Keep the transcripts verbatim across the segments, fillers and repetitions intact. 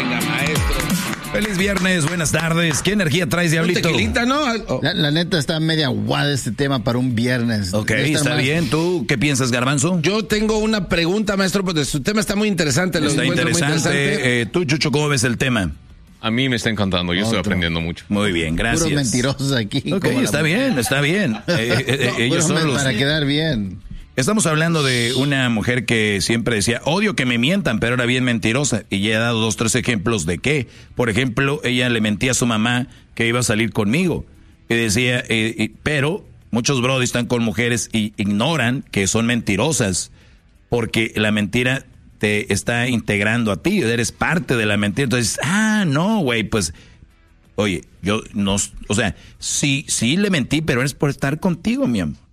Venga, maestro. Feliz viernes, buenas tardes. ¿Qué energía traes, Diablito? Tequilita, ¿no? Oh. La, la neta está media guada este tema para un viernes. Ok, está más... bien. ¿Tú qué piensas, Garbanzo? Yo tengo una pregunta, maestro, porque su tema está muy interesante. Lo está interesante. Muy interesante. Eh, tú, Chucho, ¿cómo ves el tema? A mí me está encantando, yo Otro. estoy aprendiendo mucho. Muy bien, gracias. Puros mentirosos aquí. Ok, está bien, está bien. Eh, eh, eh, no, ellos son los... Para quedar bien. Estamos hablando de una mujer que siempre decía, odio que me mientan, pero era bien mentirosa. Y ya he dado dos, tres ejemplos de qué. Por ejemplo, ella le mentía a su mamá que iba a salir conmigo. Y decía, eh, eh, pero muchos brodis están con mujeres y ignoran que son mentirosas. Porque la mentira te está integrando a ti, eres parte de la mentira. Entonces, ah, no, güey, pues, oye, yo no, o sea, sí, sí le mentí, pero es por estar contigo, mi amor.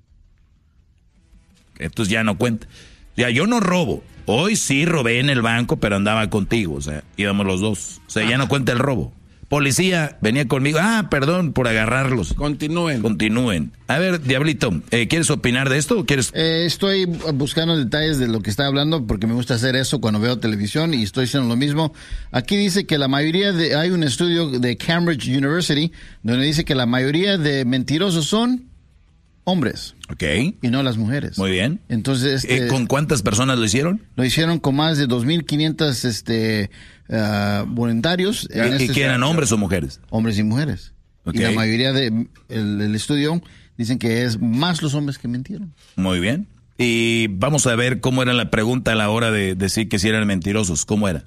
Entonces ya no cuenta. Ya yo no robo. Hoy sí robé en el banco, pero andaba contigo. O sea, íbamos los dos. O sea, ya no cuenta el robo. Policía venía conmigo. Ah, perdón por agarrarlos. Continúen. Continúen. A ver, Diablito, ¿eh, ¿quieres opinar de esto o quieres...? Eh, estoy buscando detalles de lo que está hablando porque me gusta hacer eso cuando veo televisión y estoy haciendo lo mismo. Aquí dice que la mayoría de... Hay un estudio de Cambridge University donde dice que la mayoría de mentirosos son... hombres. Ok. Y no las mujeres. Muy bien. Entonces, este, eh, ¿con cuántas personas lo hicieron? Lo hicieron con más de dos mil quinientos este, uh, voluntarios. ¿Y, en este ¿y que eran hombres o mujeres? Hombres y mujeres. Okay. Y la mayoría del de el estudio dicen que es más los hombres que mintieron. Muy bien. Y vamos a ver cómo era la pregunta a la hora de decir que si eran mentirosos. ¿Cómo era?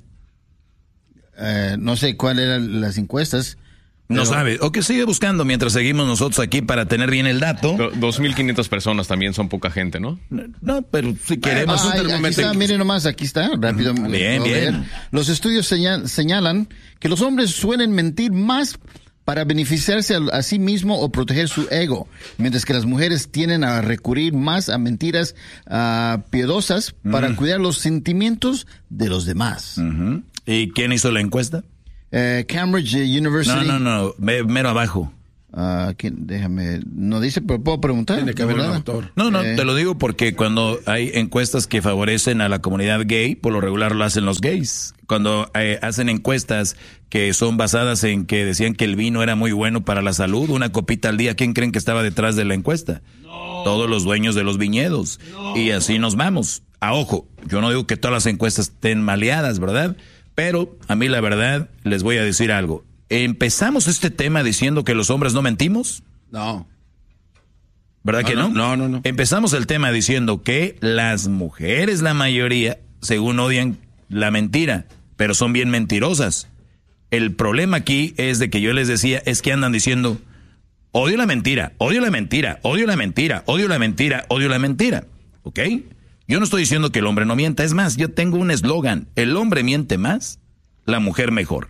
Uh, no sé cuáles eran las encuestas. No sabe. O que sigue buscando mientras seguimos nosotros aquí para tener bien el dato. dos mil quinientas personas también son poca gente, ¿no? No, no pero si queremos... Ah, un aquí está, miren nomás, aquí está, rápido. Uh-huh. Bien, bien. Los estudios señal, señalan que los hombres suelen mentir más para beneficiarse a, a sí mismo o proteger su ego, mientras que las mujeres tienden a recurrir más a mentiras uh, piadosas para uh-huh. cuidar los sentimientos de los demás. Uh-huh. ¿Y quién hizo la encuesta? Uh, Cambridge University. No, no, no, mero abajo. Uh, ¿quién? Déjame, no dice, pero puedo preguntar. Tiene que haber un autor. No, no, eh. te lo digo porque cuando hay encuestas que favorecen a la comunidad gay, por lo regular lo hacen los gays. Cuando eh, hacen encuestas que son basadas en que decían que el vino era muy bueno para la salud, una copita al día, ¿quién creen que estaba detrás de la encuesta? No. Todos los dueños de los viñedos. No. Y así nos vamos. A ojo, yo no digo que todas las encuestas estén maleadas, ¿verdad? Pero a mí la verdad les voy a decir algo. ¿Empezamos este tema diciendo que los hombres no mentimos? No. ¿Verdad no, que no? No, no, no. Empezamos el tema diciendo que las mujeres, la mayoría, según odian la mentira, pero son bien mentirosas. El problema aquí es de que yo les decía, es que andan diciendo, odio la mentira, odio la mentira, odio la mentira, odio la mentira, odio la mentira. ¿Ok? Yo no estoy diciendo que el hombre no mienta, es más, yo tengo un eslogan, el hombre miente más, la mujer mejor.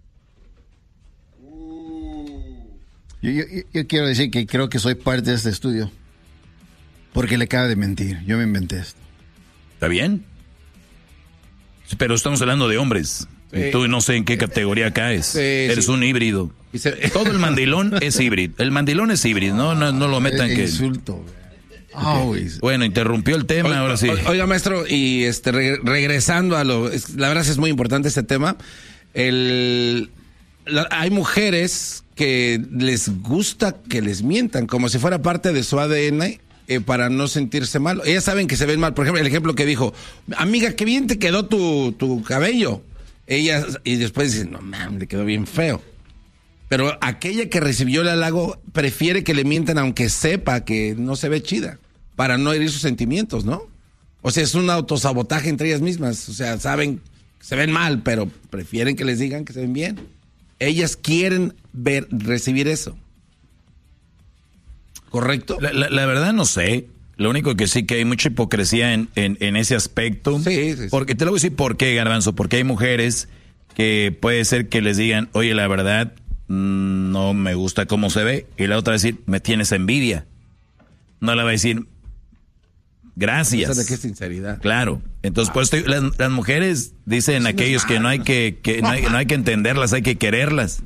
Yo, yo, yo quiero decir que creo que soy parte de este estudio, porque le acaba de mentir, yo me inventé esto. ¿Está bien? Pero estamos hablando de hombres, sí. Y tú no sé en qué categoría caes, sí, eres sí. un híbrido. Se... Todo el mandilón es híbrido, el mandilón es híbrido, no, no, no lo metan el que... insulto, Okay. Bueno, interrumpió el tema, oiga, ahora sí. Oiga, maestro, y este re, regresando a lo... Es, la verdad es muy importante este tema. El, la, hay mujeres que les gusta que les mientan, como si fuera parte de su A D N, eh, para no sentirse mal. Ellas saben que se ven mal. Por ejemplo, el ejemplo que dijo, amiga, qué bien te quedó tu, tu cabello. Ellas, y después dicen, no, man, le quedó bien feo. Pero aquella que recibió el halago prefiere que le mientan aunque sepa que no se ve chida, para no herir sus sentimientos, ¿no? O sea, es un autosabotaje entre ellas mismas. O sea, saben que se ven mal, pero prefieren que les digan que se ven bien. Ellas quieren ver, recibir eso. ¿Correcto? La, la, la verdad no sé. Lo único que sí que hay mucha hipocresía en, en, en ese aspecto. Sí, sí, sí. Porque te lo voy a decir por qué, Garbanzo. Porque hay mujeres que puede ser que les digan, oye, la verdad, no me gusta cómo se ve. Y la otra va a decir, me tienes envidia. No le va a decir, gracias. O sea, ¿de qué sinceridad? Claro. Entonces, ah. pues las, las mujeres dicen sí, aquellos no que no hay que, que no, hay, no hay que entenderlas, hay que quererlas.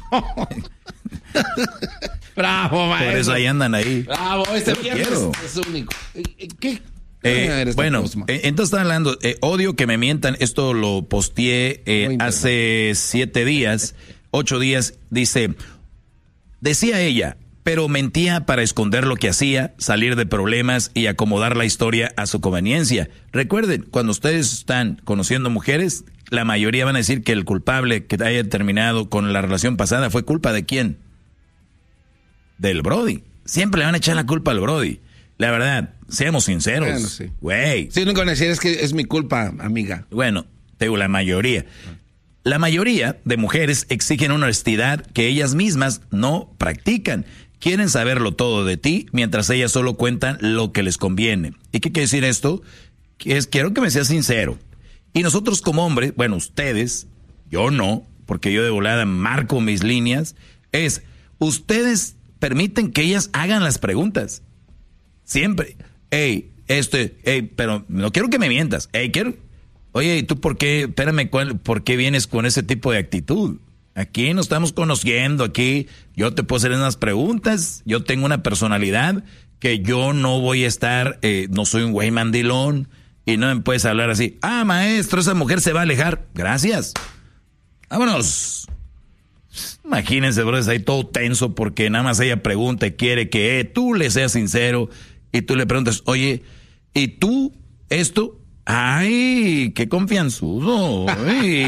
Bravo, maestro. Por eso ahí andan ahí. Bravo, este viernes es único. ¿Qué, Eh, bueno, eh, entonces están hablando, eh, odio que me mientan, esto lo posteé eh, hace siete días, ocho días, dice, decía ella, pero mentía para esconder lo que hacía, salir de problemas y acomodar la historia a su conveniencia. Recuerden, cuando ustedes están conociendo mujeres, la mayoría van a decir que el culpable que haya terminado con la relación pasada fue culpa de quién? Del Brody. Siempre le van a echar la culpa al Brody. La verdad, seamos sinceros. Bueno, sí. Güey. Sí, no decir, es que es mi culpa, amiga. Bueno, te digo, la mayoría. La mayoría de mujeres exigen una honestidad que ellas mismas no practican. Quieren saberlo todo de ti, mientras ellas solo cuentan lo que les conviene. ¿Y qué quiere decir esto? Que es, quiero que me seas sincero. Y nosotros como hombres, bueno, ustedes, yo no, porque yo de volada marco mis líneas, es, ustedes permiten que ellas hagan las preguntas. Siempre. Ey, este, ey, pero no quiero que me mientas. Ey, quiero. Oye, ¿y tú por qué? Espérame, ¿cuál, ¿por qué vienes con ese tipo de actitud? Aquí nos estamos conociendo, aquí yo te puedo hacer unas preguntas, yo tengo una personalidad que yo no voy a estar, eh, no soy un güey mandilón y no me puedes hablar así. Ah, maestro, esa mujer se va a alejar. Gracias. Vámonos. Imagínense, bro, ahí todo tenso porque nada más ella pregunta y quiere que eh, tú le seas sincero. Y tú le preguntas, oye, ¿y tú esto? ¡Ay, qué confianzudo! Ay.